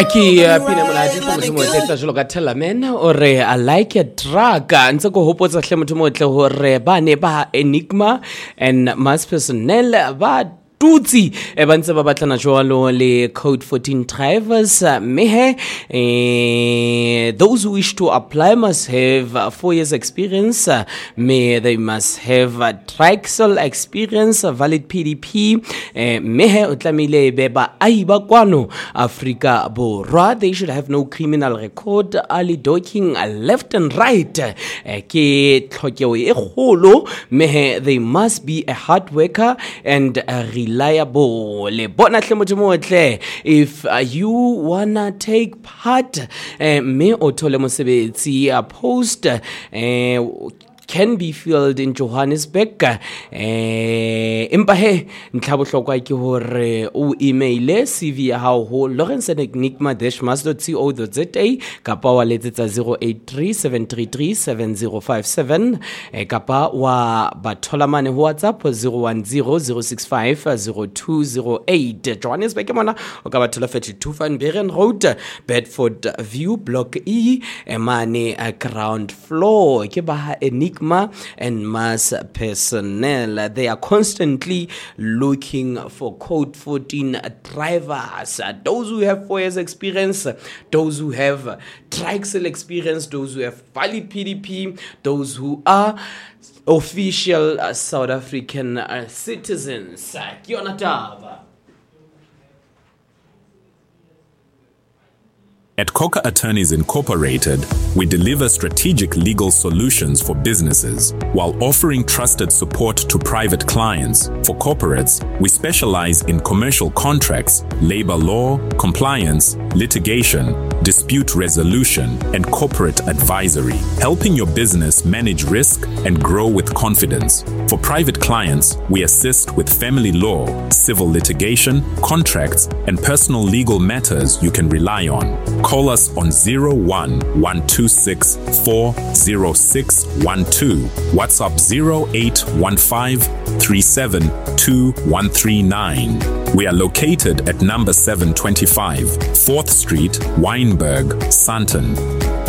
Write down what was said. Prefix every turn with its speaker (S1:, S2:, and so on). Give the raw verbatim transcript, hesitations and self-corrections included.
S1: Aki pina monate tla motho mo tletsa jolo ka tella men ore I like a drug ntse go hopotsa hle motho mo tle hore ba ne ba Enigma and mass personnel ba tutsi e ba ntse ba batlana jwalo le code fourteen drivers mehe eh, those who wish to apply must have uh, four years experience uh, me they must have uh, triaxle experience uh, valid P D P eh, mehe o tlamile be ba ai ba kwano Africa borwa they should have no criminal record early docking uh, left and right eh, ke tlhokego e kgolo mehe they must be a hard worker and a reliable le bona hle motho motle if uh, you wanna take part uh, me o thole mosebetsi a post uh, can be filled in Johannesburg eh empa he ntla bohlokwa ke hore o email C V ya hao ho lawrence enigma dash mass dot co dot za kapa wa letsetsa zero eight three seven three three seven zero five seven eh, kapa wa bathola mane ho WhatsApp zero one zero zero six five zero two zero eight Johannesburg mona o ka bathola thirty-two Van Buren Road Bedford View Block E emane uh, ground floor ke ba Enigma and mass personnel. They are constantly looking for code fourteen drivers, those who have four years experience, those who have triaxle experience, those who have valid P D P, those who are official uh, South African uh, citizens.
S2: At Coca Attorneys Incorporated, we deliver strategic legal solutions for businesses while offering trusted support to private clients. For corporates, we specialize in commercial contracts, labor law, compliance, litigation, dispute resolution, and corporate advisory, helping your business manage risk and grow with confidence. For private clients, we assist with family law, civil litigation, contracts, and personal legal matters you can rely on. Call us on zero one one two six four zero six one two, WhatsApp zero eight one five three seven two one three nine. We are located at number seven twenty-five, fourth Street, Wynberg, Sandton.